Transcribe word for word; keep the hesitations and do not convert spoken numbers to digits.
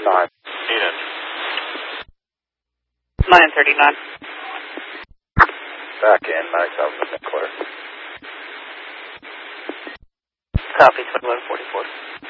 nine. Enid. nine thirty-nine. Back in, nine thousand and clear. Copy, twenty-one forty-four.